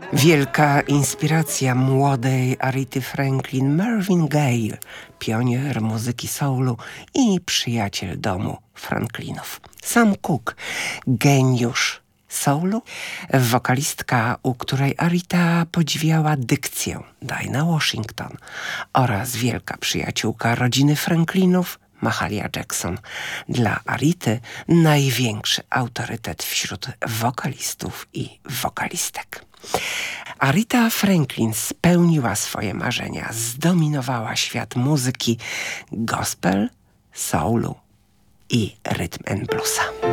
Wielka inspiracja młodej Arity Franklin, Marvin Gaye, pionier muzyki soulu i przyjaciel domu Franklinów. Sam Cooke, geniusz soulu, wokalistka, u której Arita podziwiała dykcję Dinah Washington, oraz wielka przyjaciółka rodziny Franklinów, Mahalia Jackson. Dla Arity największy autorytet wśród wokalistów i wokalistek. Arita Franklin spełniła swoje marzenia, zdominowała świat muzyki gospel, soulu i rhythm and bluesa.